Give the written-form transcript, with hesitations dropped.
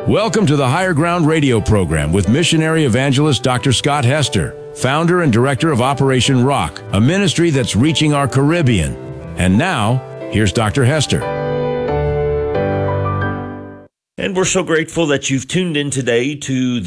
Welcome to the Higher Ground radio program with missionary evangelist Dr. Scott Hester, founder and director of Operation Rock, a ministry that's reaching our Caribbean. And now, here's Dr. Hester. And we're so grateful that you've tuned in today to